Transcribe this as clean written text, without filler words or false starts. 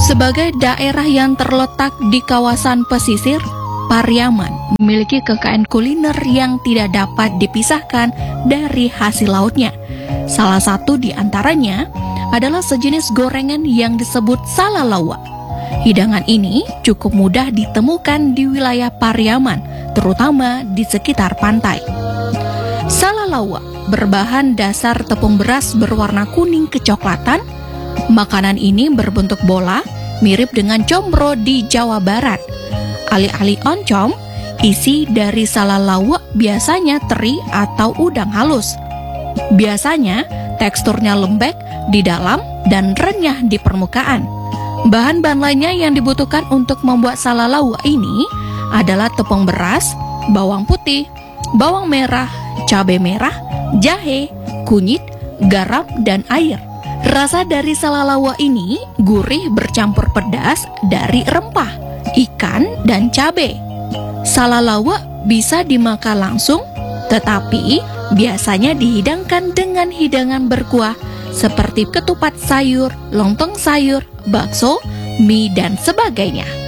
Sebagai daerah yang terletak di kawasan pesisir, Pariaman memiliki kekayaan kuliner yang tidak dapat dipisahkan dari hasil lautnya. Salah satu di antaranya adalah sejenis gorengan yang disebut salalawa. Hidangan ini cukup mudah ditemukan di wilayah Pariaman, terutama di sekitar pantai. Salalawa berbahan dasar tepung beras berwarna kuning kecoklatan. Makanan ini berbentuk bola, mirip dengan combro di Jawa Barat. Alih-alih oncom, isi dari salalawa biasanya teri atau udang halus. Biasanya teksturnya lembek di dalam dan renyah di permukaan. Bahan-bahan lainnya yang dibutuhkan untuk membuat salalawa ini adalah tepung beras, bawang putih, bawang merah, cabai merah, jahe, kunyit, garam, dan air. Rasa dari salalawa ini gurih bercampur pedas dari rempah, ikan, dan cabai. Salalawa bisa dimakan langsung, tetapi biasanya dihidangkan dengan hidangan berkuah seperti ketupat sayur, lontong sayur, bakso, mie, dan sebagainya.